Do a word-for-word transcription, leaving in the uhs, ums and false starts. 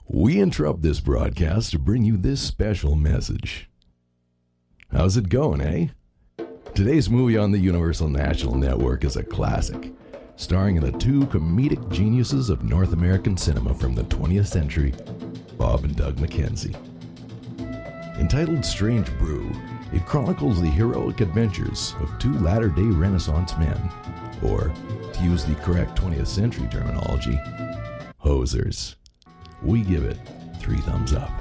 We interrupt this broadcast to bring you this special message. How's it going, eh? Today's movie on the Universal National Network is a classic, starring the two comedic geniuses of North American cinema from the twentieth century, Bob and Doug McKenzie. Entitled Strange Brew, it chronicles the heroic adventures of two latter-day Renaissance men, or, to use the correct twentieth century terminology, hosers. We give it three thumbs up.